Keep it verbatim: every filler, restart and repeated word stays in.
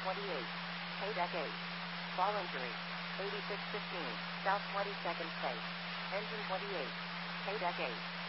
twenty-eight. Paydeck eight. Fall injury. eighty-six fifteen. South twenty-second space. Engine twenty-eight. Paydeck eight.